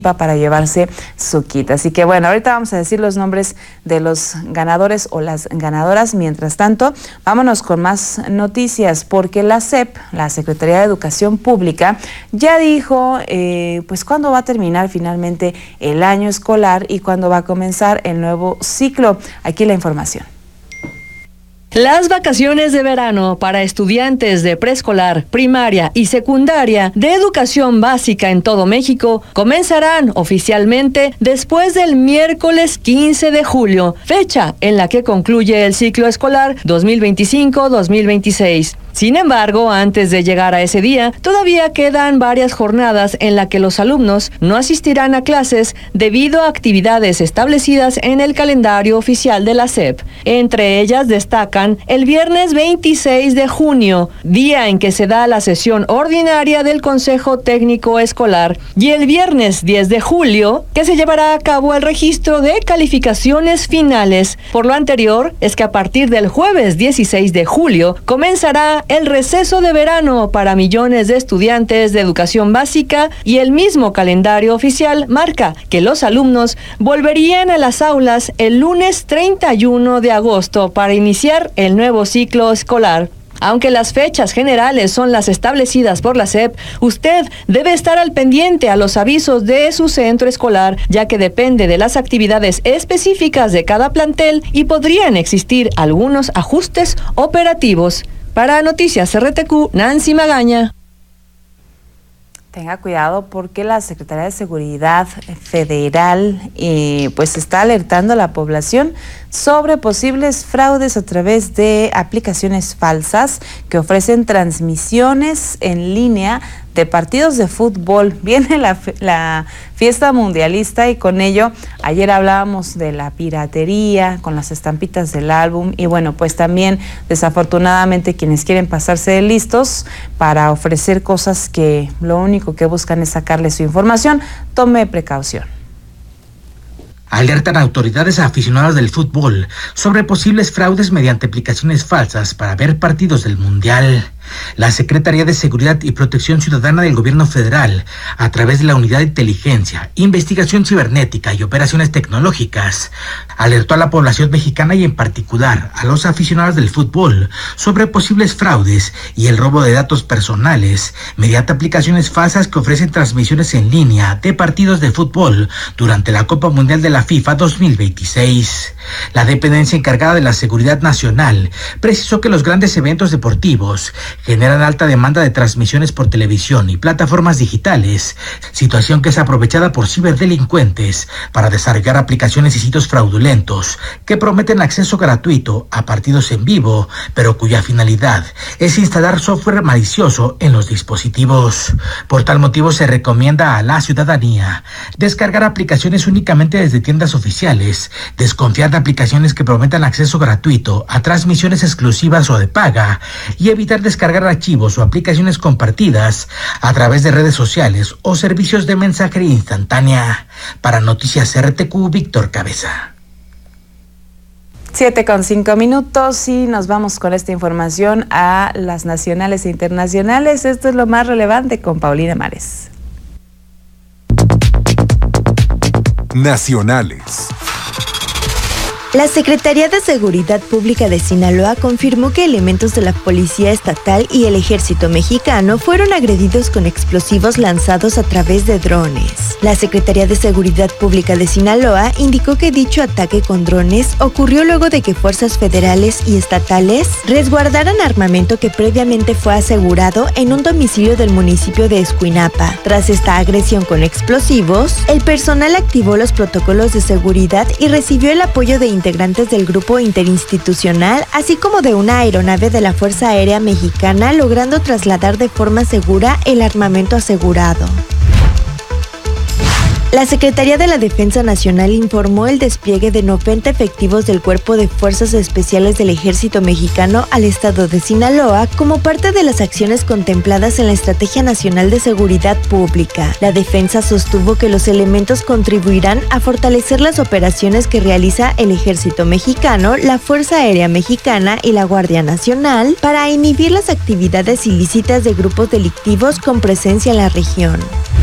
para llevarse su kit. Así que bueno, ahorita vamos a decir los nombres de los ganadores o las ganadoras. Mientras tanto, vámonos con más noticias, porque la SEP, la Secretaría de Educación Pública, ya dijo pues cuándo va a terminar finalmente el año escolar y cuándo va a comenzar el nuevo ciclo. Aquí la información. Las vacaciones de verano para estudiantes de preescolar, primaria y secundaria de educación básica en todo México comenzarán oficialmente después del miércoles 15 de julio, fecha en la que concluye el ciclo escolar 2025-2026. Sin embargo, antes de llegar a ese día, todavía quedan varias jornadas en las que los alumnos no asistirán a clases debido a actividades establecidas en el calendario oficial de la SEP. Entre ellas destacan el viernes 26 de junio, día en que se da la sesión ordinaria del Consejo Técnico Escolar, y el viernes 10 de julio, que se llevará a cabo el registro de calificaciones finales. Por lo anterior, es que a partir del jueves 16 de julio comenzará el receso de verano para millones de estudiantes de educación básica, y el mismo calendario oficial marca que los alumnos volverían a las aulas el lunes 31 de agosto para iniciar el nuevo ciclo escolar. Aunque las fechas generales son las establecidas por la SEP, usted debe estar al pendiente a los avisos de su centro escolar, ya que depende de las actividades específicas de cada plantel y podrían existir algunos ajustes operativos. Para Noticias RTQ, Nancy Magaña. Tenga cuidado porque la Secretaría de Seguridad Federal pues está alertando a la población sobre posibles fraudes a través de aplicaciones falsas que ofrecen transmisiones en línea de partidos de fútbol. Viene la fiesta mundialista y con ello ayer hablábamos de la piratería con las estampitas del álbum y bueno, pues también desafortunadamente quienes quieren pasarse de listos para ofrecer cosas que lo único que buscan es sacarle su información, tome precaución. Alertan autoridades a aficionados del fútbol sobre posibles fraudes mediante aplicaciones falsas para ver partidos del Mundial. La Secretaría de Seguridad y Protección Ciudadana del Gobierno Federal, a través de la Unidad de Inteligencia, Investigación Cibernética y Operaciones Tecnológicas, alertó a la población mexicana y en particular a los aficionados del fútbol sobre posibles fraudes y el robo de datos personales mediante aplicaciones falsas que ofrecen transmisiones en línea de partidos de fútbol durante la Copa Mundial de la FIFA 2026. La dependencia encargada de la seguridad nacional precisó que los grandes eventos deportivos generan alta demanda de transmisiones por televisión y plataformas digitales, situación que es aprovechada por ciberdelincuentes para desarrollar aplicaciones y sitios fraudulentos que prometen acceso gratuito a partidos en vivo, pero cuya finalidad es instalar software malicioso en los dispositivos. Por tal motivo se recomienda a la ciudadanía descargar aplicaciones únicamente desde tiendas oficiales, desconfiar de aplicaciones que prometan acceso gratuito a transmisiones exclusivas o de paga y evitar descargar archivos o aplicaciones compartidas a través de redes sociales o servicios de mensajería instantánea. Para Noticias RTQ, Víctor Cabeza. 7:05 y nos vamos con esta información a las nacionales e internacionales. Esto es lo más relevante con Paulina Mares. Nacionales. La Secretaría de Seguridad Pública de Sinaloa confirmó que elementos de la Policía Estatal y el Ejército Mexicano fueron agredidos con explosivos lanzados a través de drones. La Secretaría de Seguridad Pública de Sinaloa indicó que dicho ataque con drones ocurrió luego de que fuerzas federales y estatales resguardaran armamento que previamente fue asegurado en un domicilio del municipio de Escuinapa. Tras esta agresión con explosivos, el personal activó los protocolos de seguridad y recibió el apoyo de integrantes del grupo interinstitucional, así como de una aeronave de la Fuerza Aérea Mexicana, logrando trasladar de forma segura el armamento asegurado. La Secretaría de la Defensa Nacional informó el despliegue de 90 efectivos del Cuerpo de Fuerzas Especiales del Ejército Mexicano al estado de Sinaloa como parte de las acciones contempladas en la Estrategia Nacional de Seguridad Pública. La defensa sostuvo que los elementos contribuirán a fortalecer las operaciones que realiza el Ejército Mexicano, la Fuerza Aérea Mexicana y la Guardia Nacional para inhibir las actividades ilícitas de grupos delictivos con presencia en la región.